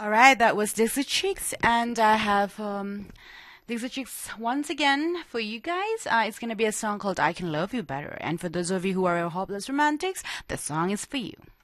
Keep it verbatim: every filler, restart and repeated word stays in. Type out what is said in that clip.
All right, that was Dixie Chicks, and I have um, Dixie Chicks once again for you guys. Uh, it's gonna be a song called "I Can Love You Better," and for those of you who are hopeless romantics, the song is for you.